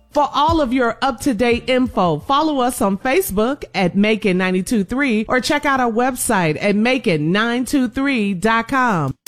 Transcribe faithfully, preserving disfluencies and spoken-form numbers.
For all of your up-to-date info, follow us on Facebook at Macon nine two three or check out our website at Macon nine two three dot com.